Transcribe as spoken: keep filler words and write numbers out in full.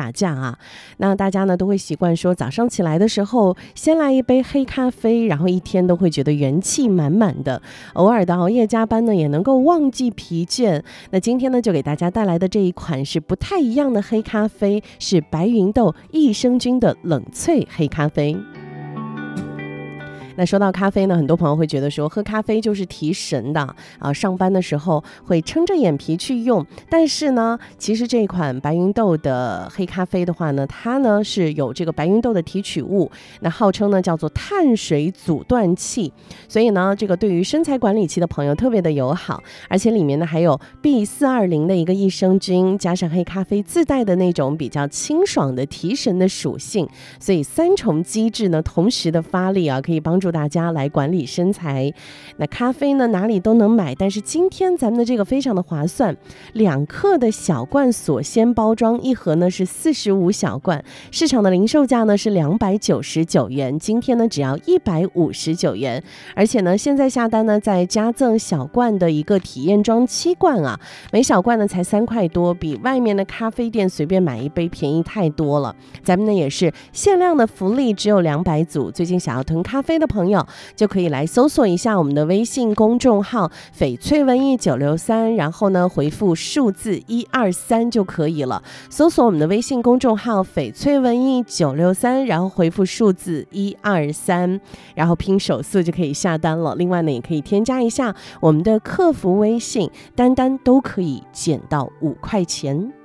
打架啊。那大家呢都会习惯说，早上起来的时候先来一杯黑咖啡，然后一天都会觉得元气满满的，偶尔的熬夜加班呢也能够忘记疲倦。那今天呢就给大家带来的这一款是不太一样的黑咖啡，是白芸豆益生菌的冷萃黑咖啡。那说到咖啡呢，很多朋友会觉得说喝咖啡就是提神的啊，上班的时候会撑着眼皮去用。但是呢，其实这一款白芸豆的黑咖啡的话呢，它呢是有这个白芸豆的提取物，那号称呢叫做碳水阻断器，所以呢这个对于身材管理期的朋友特别的友好，而且里面呢还有 B 四二零 的一个益生菌，加上黑咖啡自带的那种比较清爽的提神的属性，所以三重机制呢同时的发力啊，可以帮助大家来管理身材。那咖啡呢哪里都能买，但是今天咱们的这个非常的划算，两克的小罐锁鲜包装，一盒呢是四十五小罐，市场的零售价呢是两百九十九元，今天呢只要一百五十九元，而且呢现在下单呢再加赠小罐的一个体验装七罐啊，每小罐呢才三块多，比外面的咖啡店随便买一杯便宜太多了。咱们呢也是限量的福利，只有两百组，最近想要囤咖啡的朋友就可以来搜索一下我们的微信公众号翡翠文艺九六三，然后呢回复数字一二三就可以了。搜索我们的微信公众号翡翠文艺九六三，然后回复数字一二三，然后拼手速就可以下单了。另外呢也可以添加一下我们的客服微信，单单都可以减到五块钱。